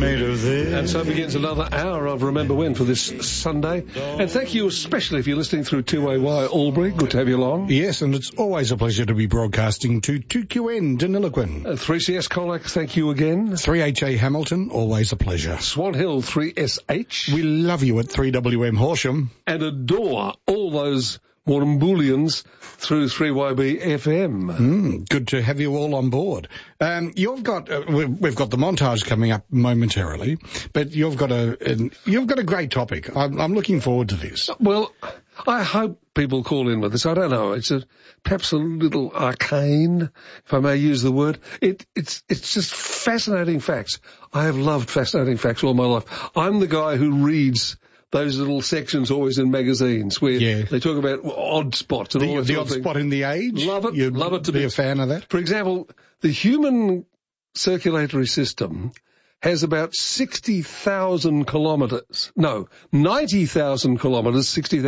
made of this. And so begins another hour of Remember When for this Sunday. And thank you especially if you're listening through 2AY Albury. Good to have you along. Yes, and it's always a pleasure to be broadcasting to 2QN Deniliquin. 3CS Colac, thank you again. 3HA Hamilton, always a pleasure. Swan Hill 3SH. We love you at 3WM Horsham. And adore all those Warrumboulians through 3YB FM. Good to have you all on board. You've got we've got the montage coming up momentarily, but you've got a great topic. I'm looking forward to this. Well, I hope people call in with this. I don't know. It's perhaps a little arcane, if I may use the word. It's just fascinating facts. I have loved fascinating facts all my life. I'm the guy who reads those little sections always in magazines where they talk about odd spots and all that the odd spot in the age. Love it. You'd love it to be a fan of that. For example, the human circulatory system has about 60,000 kilometres. No, 90,000 kilometres, 60,000